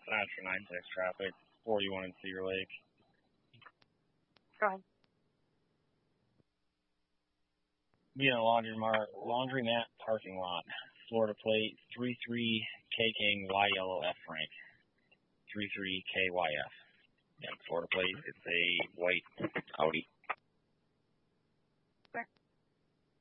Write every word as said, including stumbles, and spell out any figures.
Astra nine six traffic, forty-one in Cedar Lake. Go ahead. Be in a laundromat, laundromat parking lot. Florida plate three three K King Y yellow F Frank. three three K Y F. Yeah, Florida plate. It's a white Audi.